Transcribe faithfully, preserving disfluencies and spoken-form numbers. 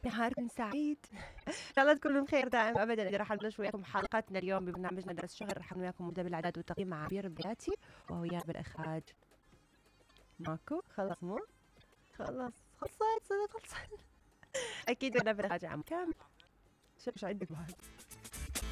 نهاركم سعيد. ان شاء الله تكونوا بخير دائما ابدا. راح نبلش وياكم حلقتنا اليوم ببرنامجنا درس شهر. راح وياكم مبدا بالاعداد والتقييم مع عبير البياتي، وهو يا بالاخراج ماكو. خلص مو خلص خلصت صدق خلصت. اكيد بدنا بالاخراج عم كامل. شو شو عندك بعد؟